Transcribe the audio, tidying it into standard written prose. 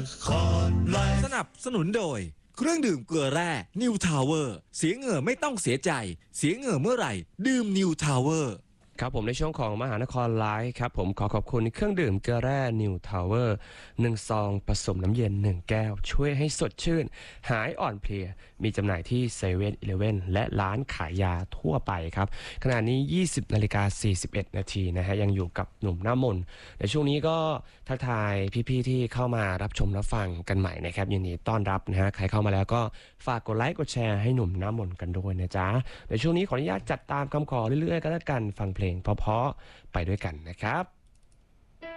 สนับสนุนโดยเครื่องดื่มเกลือแร่นิวทาวเวอร์เสียเหงื่อไม่ต้องเสียใจเสียเหงื่อเมื่อไหร่ดื่มนิวทาวเวอร์ครับผมในช่วงของมหานครไลฟ์ครับผมขอขอบคุณเครื่องดื่มเกลือแร่นิวทาวเวอร์1 ซองผสมน้ำเย็น1 แก้วช่วยให้สดชื่นหายอ่อนเพลียมีจำหน่ายที่เซเว่นอีเลฟเว่นและร้านขายยาทั่วไปครับขณะนี้ 20:41 นาทีนะฮะยังอยู่กับหนุ่มหน้ามนในช่วงนี้ก็ทักทายพี่ๆที่เข้ามารับชมรับฟังกันใหม่นะครับยินดีต้อนรับนะฮะใครเข้ามาแล้วก็ฝากกดไลค์กดแชร์ให้หนุ่มหน้ามนกันด้วยนะจ๊ะในช่วงนี้ขออนุญาตจัดตามคำขอเรื่อยๆก็แล้วกันฟังเพลงเพราะๆไปด้วยกันนะครับ